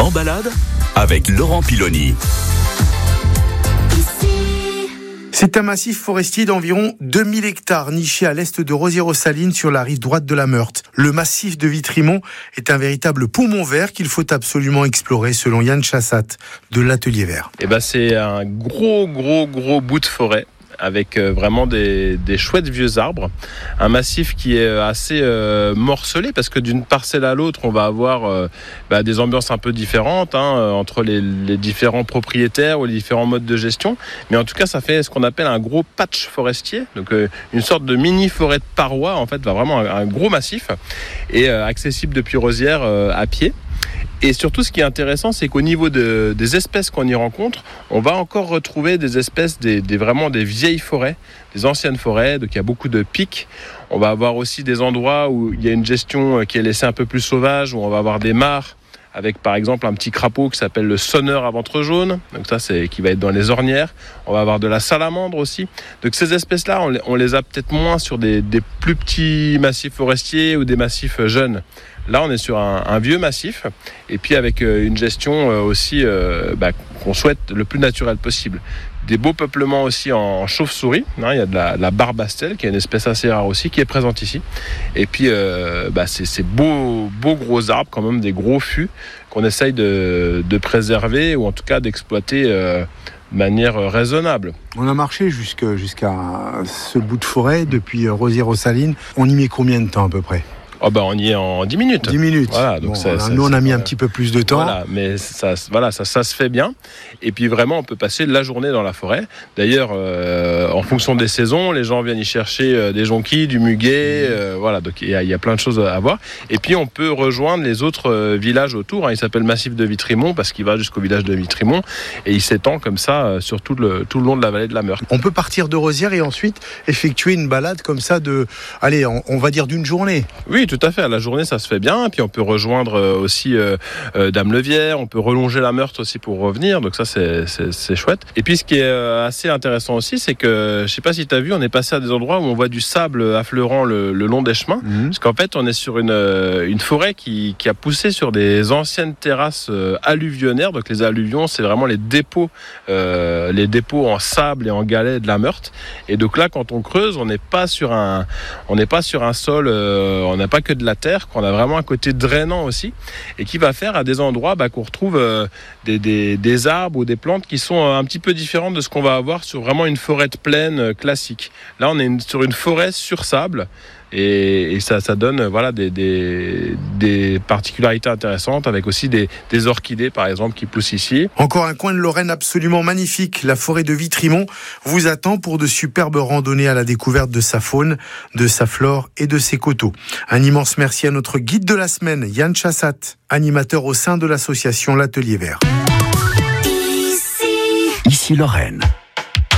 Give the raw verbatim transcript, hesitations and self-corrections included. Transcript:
En balade avec Laurent Piloni. C'est un massif forestier d'environ deux mille hectares, niché à l'est de Rosières-aux-Salines sur la rive droite de la Meurthe. Le massif de Vitrimont est un véritable poumon vert qu'il faut absolument explorer, selon Yann Chassat de l'Atelier Vert. Et ben c'est un gros, gros, gros bout de forêt avec vraiment des, des chouettes vieux arbres. Un massif qui est assez euh, morcelé parce que d'une parcelle à l'autre, on va avoir euh, bah, des ambiances un peu différentes hein, entre les, les différents propriétaires ou les différents modes de gestion. Mais en tout cas, ça fait ce qu'on appelle un gros patch forestier. Donc euh, une sorte de mini forêt de parois, en fait, bah, vraiment un, un gros massif et euh, accessible depuis Rosières euh, à pied. Et surtout, ce qui est intéressant, c'est qu'au niveau de, des espèces qu'on y rencontre, on va encore retrouver des espèces, des, des, vraiment des vieilles forêts, des anciennes forêts, donc il y a beaucoup de pics. On va avoir aussi des endroits où il y a une gestion qui est laissée un peu plus sauvage, où on va avoir des mares, avec par exemple un petit crapaud qui s'appelle le sonneur à ventre jaune, donc ça c'est qui va être dans les ornières. On va avoir de la salamandre aussi. Donc ces espèces-là, on les, on les a peut-être moins sur des, des plus petits massifs forestiers ou des massifs jeunes. Là, on est sur un, un vieux massif, et puis avec euh, une gestion euh, aussi euh, bah, qu'on souhaite le plus naturelle possible. Des beaux peuplements aussi en chauve-souris. Hein, il y a de la, de la barbastelle, qui est une espèce assez rare aussi, qui est présente ici. Et puis, euh, bah, c'est ces beaux, beaux gros arbres, quand même, des gros fûts, qu'on essaye de, de préserver, ou en tout cas d'exploiter euh, de manière raisonnable. On a marché jusqu'à, jusqu'à ce bout de forêt, depuis Rosières-aux-Salines. On y met combien de temps à peu près ? Oh bah on y est en dix minutes. dix minutes. Voilà, donc bon, ça, alors ça, nous, on a mis ça, un petit peu plus de temps. Voilà, mais ça, voilà, ça, ça se fait bien. Et puis vraiment, on peut passer la journée dans la forêt. D'ailleurs, euh, en fonction des saisons, les gens viennent y chercher euh, des jonquilles, du muguet. Euh, voilà, donc il y, y a plein de choses à voir. Et puis, on peut rejoindre les autres euh, villages autour. Hein. Il s'appelle Massif de Vitrimont parce qu'il va jusqu'au village de Vitrimont. Et il s'étend comme ça euh, sur tout le, tout le long de la vallée de la Meurthe. On peut partir de Rosières et ensuite effectuer une balade comme ça de, allez, on, on va dire d'une journée. Oui, tout à fait. À la journée, ça se fait bien. Puis on peut rejoindre aussi euh, euh, Dame-le-Vière, on peut relonger la Meurthe aussi pour revenir, donc ça c'est, c'est, c'est chouette. Et puis ce qui est euh, assez intéressant aussi, c'est que, je sais pas si tu as vu, on est passé à des endroits où on voit du sable affleurant le, le long des chemins, mmh. parce qu'en fait on est sur une, une forêt qui, qui a poussé sur des anciennes terrasses euh, alluvionnaires. Donc les alluvions, c'est vraiment les dépôts, euh, les dépôts en sable et en galets de la Meurthe. Et donc là, quand on creuse, on n'est pas sur un, on n'est pas sur un sol, euh, on n'a pas que de la terre, qu'on a vraiment un côté drainant aussi, et qui va faire à des endroits bah, qu'on retrouve euh, des, des, des arbres ou des plantes qui sont un petit peu différentes de ce qu'on va avoir sur vraiment une forêt de plaine euh, classique. Là, on est une, sur une forêt sur sable, et, et ça, ça donne voilà, des, des, des particularités intéressantes, avec aussi des, des orchidées, par exemple, qui poussent ici. Encore un coin de Lorraine absolument magnifique. La forêt de Vitrimont vous attend pour de superbes randonnées à la découverte de sa faune, de sa flore et de ses coteaux. Un immense merci à notre guide de la semaine, Yann Chassat, animateur au sein de l'association L'Atelier Vert. Ici, Ici Lorraine.